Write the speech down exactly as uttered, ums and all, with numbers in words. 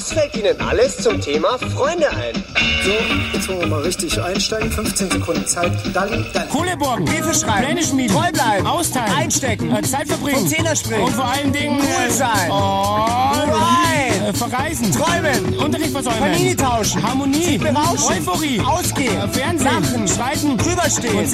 Was fällt Ihnen alles zum Thema Freunde ein? So, jetzt wollen wir mal richtig einsteigen. fünfzehn Sekunden Zeit. Dalli, dann. Kohleborgen, Briefe schreiben, Pläne schmieden, treu bleiben, austeilen, einstecken, äh, Zeit verbringen, Zehner springen und vor allen Dingen cool sein. Oh, right. äh, verreisen, träumen, Unterricht versäumen, Familie tauschen, Harmonie, berauschen, Euphorie, ausgehen, äh, Fernsehen, lachen, streiten, drüberstehen.